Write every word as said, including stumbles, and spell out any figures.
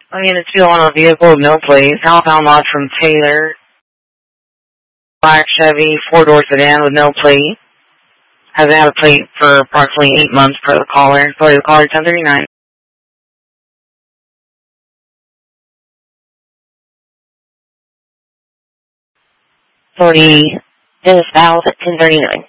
I mean, it's still on a vehicle with no plates. Southbound loss from Taylor. Black Chevy, four-door sedan with no plate. Hasn't had a plate for approximately eight months per the caller. Sorry, the caller ten thirty-nine. Sorry, Dennis Valve at ten thirty-nine.